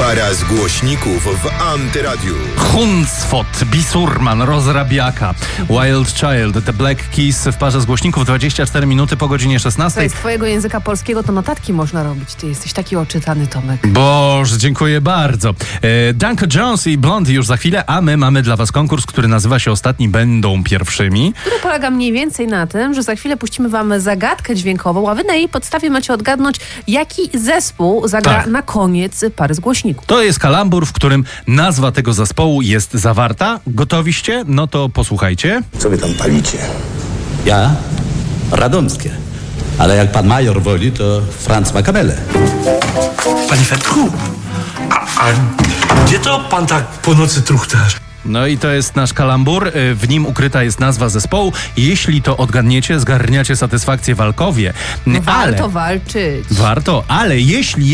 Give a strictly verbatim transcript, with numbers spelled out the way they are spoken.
Para z głośników w Antyradiu. Huncfot, Bisurman, Rozrabiaka, Wild Child, The Black Keys w parze z głośników. dwadzieścia cztery minuty po godzinie szesnastej. Z twojego języka polskiego to notatki można robić. Ty jesteś taki oczytany, Tomek. Boże, dziękuję bardzo. E, Duncan Jones i Blondie już za chwilę, a my mamy dla was konkurs, który nazywa się Ostatni będą pierwszymi. Który polega mniej więcej na tym, że za chwilę puścimy wam zagadkę dźwiękową, a wy na jej podstawie macie odgadnąć, jaki zespół zagra Tak. na koniec pary z głośników. To jest kalambur, w którym nazwa tego zespołu jest zawarta. Gotowiście? No to posłuchajcie. Co wy tam palicie? Ja? Radomskie. Ale jak pan major woli, to Franz Makabele. Panie Fertku, a, a gdzie to pan tak po nocy truchtasz? No i to jest nasz kalambur. W nim ukryta jest nazwa zespołu. Jeśli to odgadniecie, zgarniacie satysfakcję w Alkowie. No ale warto walczyć. Warto, ale jeśli